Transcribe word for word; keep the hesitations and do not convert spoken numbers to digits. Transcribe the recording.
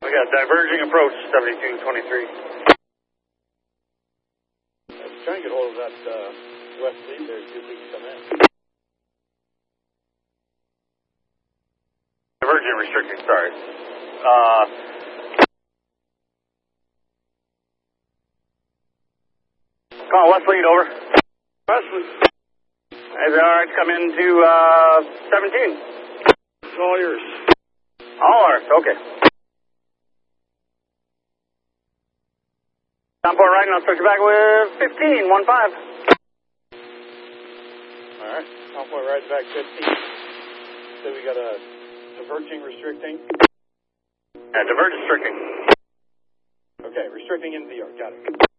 I got diverging approach, seventy-two twenty-three. I'm trying to get hold of that uh, west lead there, see if we can come in. Diverging restricting, sorry. Uh, Call west lead, over. West lead. Is it alright to come into uh, seventeen? It's all yours. All ours, okay. Downport right, and I'll start you back with fifteen, one five. All right, downport right back fifteen. So we got a diverging restricting. Yeah, diverging restricting. Okay, restricting into the yard, got it.